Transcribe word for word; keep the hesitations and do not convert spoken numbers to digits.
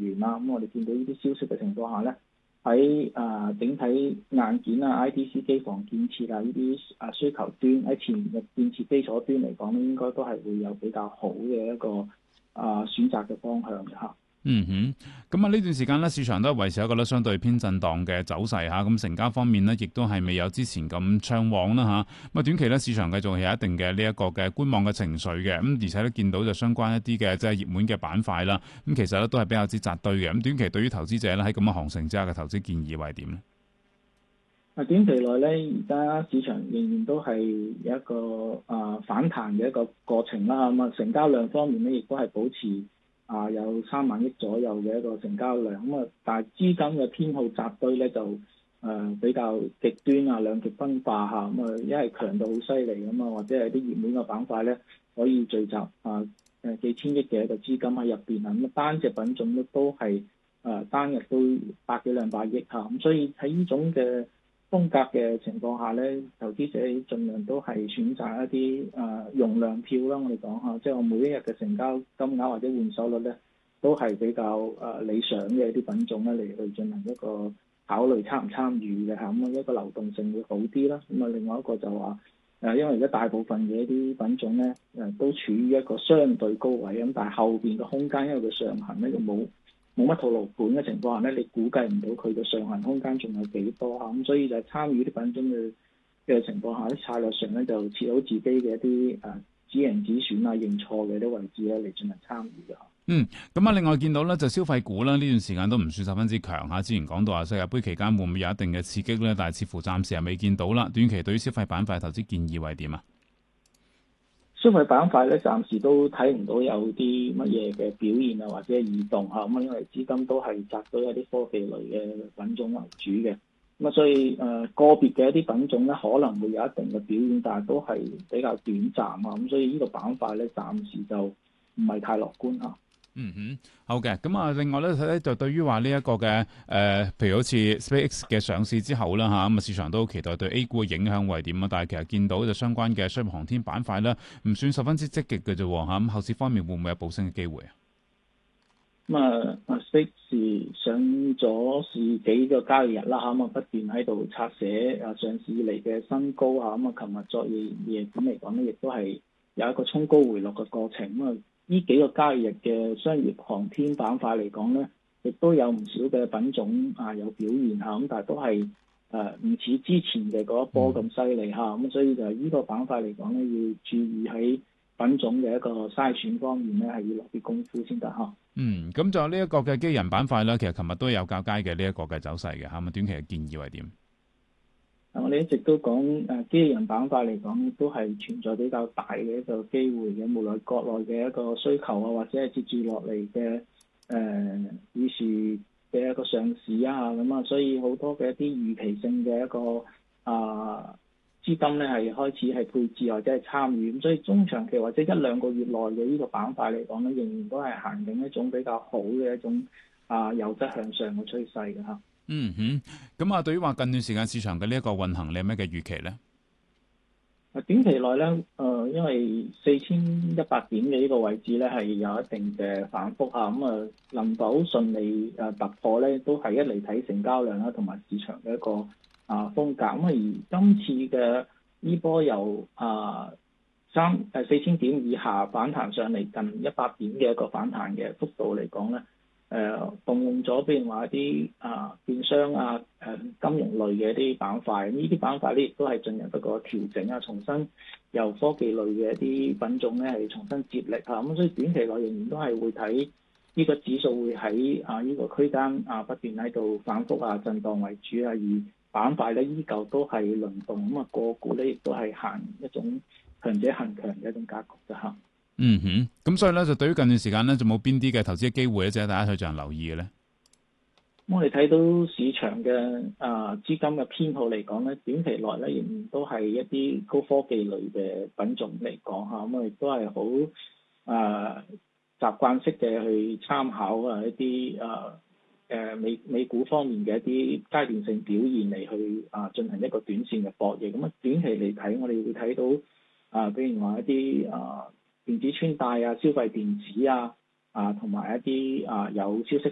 源啦。咁我哋見到呢啲消息嘅情況下咧，喺啊、呃、整體硬件啊、I T C 機房建設啊呢啲啊需求端喺前面嘅建設基礎端嚟講咧，應該都係會有比較好嘅一個啊、呃、選擇嘅方向嘅嚇。 嗯哼，咁啊呢段時間咧，市場都係維持一個咧相對偏震盪嘅走勢嚇，咁成交方面呢，亦都係未有之前咁暢旺啦嚇。咁啊短期咧，市場繼續係有一定嘅呢一個嘅觀望嘅情緒嘅，咁而且咧見到就相關一啲嘅即係熱門嘅板塊啦，咁其實咧都係比較之紮堆嘅。咁短期對於投資者咧喺咁嘅行情之下嘅投資建議會係點呢？ 啊，短期內咧，而家市場仍然都係有一個啊、呃、反彈嘅一個過程啦。咁啊，成交量方面咧，亦都係保持啊、呃、有三萬億左右嘅一個成交量。咁啊，但係資金嘅偏好集堆咧，就誒、呃、比較極端啊，兩極分化嚇。咁啊，一係強到好犀利咁啊，或者係啲熱門嘅板塊咧，可以聚集啊誒、呃、幾千億嘅一個資金喺入邊啊。咁啊，單隻品種咧都係誒、呃、單日都百幾兩百億嚇。咁所以喺呢種嘅風格嘅情況下咧，投資者盡量都係選擇一啲誒、呃、容量票啦。我哋講下，即係我每一日嘅成交金額或者換手率咧，都係比較誒、呃、理想嘅一啲品種咧嚟去進行一個考慮參唔參與嘅嚇。咁啊，一個流動性會好啲啦。咁啊，另外一個就話誒、呃，因為而家大部分嘅一啲品種咧誒、呃、都處於一個相對高位咁，但係後邊嘅空間因為佢上行咧就冇。冇乜套路盤嘅情況下咧，你估計唔到佢嘅上行空間仲有幾多嚇，咁所以就係參與啲品種嘅嘅情況下，啲策略上咧就設好自己嘅一啲誒止盈止損啊、認錯嘅啲位置咧嚟進行參與嘅。 嗯，咁啊，另外見到咧就消費股啦，呢段時間都唔算十分之強嚇。之前講到話世界盃期間會唔會有一定嘅刺激咧，但係似乎暫時係未見到啦。短期對於消費板塊投資建議為點啊？ 消費板塊咧，暫時都睇唔到有啲乜嘢嘅表現啊，或者係異動嚇咁啊，因為資金都係集到一啲科技類嘅品種為主嘅，咁啊，所以誒、呃、個別嘅一啲品種咧可能會有一定嘅表現，但係都係比較短暫啊，咁所以呢個板塊咧暫時就唔係太樂觀嚇。 嗯哼，好嘅，咁啊，另外咧睇咧就對於話呢一個嘅誒、呃，譬如好似 SpaceX 嘅上市之後啦嚇，咁啊市場都期待對 A 股嘅影響為點啊？但係其實見到就相關嘅商業航天板塊咧，唔算十分之積極嘅啫喎嚇，咁後市方面會唔會有補升嘅機會啊？ 咁啊啊 SpaceX 上咗市幾個交易日啦嚇，咁啊不斷喺度拆寫啊上市以嚟嘅新高嚇，咁啊琴日作業夜盤嚟講咧，亦都係有一個衝高回落嘅過程咁啊。呢幾個交易日嘅商業航天板塊嚟講咧，亦都有唔少嘅品種啊有表現嚇，咁但係都係誒唔似之前嘅嗰一波咁犀利嚇，咁所以就係呢個板塊嚟講咧，要注意喺品種嘅一個篩選方面咧，係要落啲功夫先得嚇。 嗯，咁就呢一個嘅機人板塊咧，其實琴日都有較佳嘅呢一個嘅走勢嘅嚇，咁短期嘅建議為點？ 我哋一直都講誒機器人板塊嚟講，都係存在比較大嘅一個機會嘅，無論國內嘅一個需求啊，或者係接住落嚟嘅誒與時嘅一個上市啊，咁啊，所以好多嘅一啲預期性嘅一個啊資金咧係開始係配置或者係參與，咁所以中長期或者一兩個月內嘅呢個板塊嚟講咧，仍然都係行緊一種比較好嘅一種啊優質向上嘅趨勢嘅嚇。 嗯哼，咁啊，對於話近段時間市場嘅呢一個運行，你有咩嘅預期咧？ 啊，短期內咧，誒、呃，因為四千一百點嘅呢個位置咧係有一定嘅反覆啊，咁、嗯、啊能否順利誒突破咧，都係一嚟睇成交量啦，同埋市場嘅一個啊風格。咁、嗯、而今次嘅呢波由啊三誒四千點以下反彈上嚟近一百點嘅一個反彈嘅幅度嚟講咧。誒、呃、動用咗，譬如話一啲啊券商啊、誒、呃、金融類嘅一啲板塊，呢啲板塊咧亦都係進入一個調整啊，重新由科技類嘅一啲品種咧係重新接力啊，咁所以短期內仍然都係會睇呢個指數會喺啊呢、這個區間啊不斷喺度反覆啊震盪為主啊，而板塊咧依舊都係輪動，咁啊個股咧亦都係行一種強者恒強嘅一種格局嘅嚇。 嗯哼，咁所以咧就對於近段時間咧，就冇邊啲嘅投資嘅機會咧，值得大家去進行留意嘅咧。 我哋睇到市場嘅啊資金嘅偏好嚟講咧，短期內咧仍然都係一啲高科技類嘅品種嚟講嚇，咁啊亦都係好啊習慣式嘅去參考啊一啲啊誒美美股方面嘅一啲階段性表現嚟去啊進行一個短線嘅博弈。咁啊短期嚟睇，我哋會睇到啊，譬如話一啲啊電子穿戴啊、消費電子啊啊同埋一啲啊有消息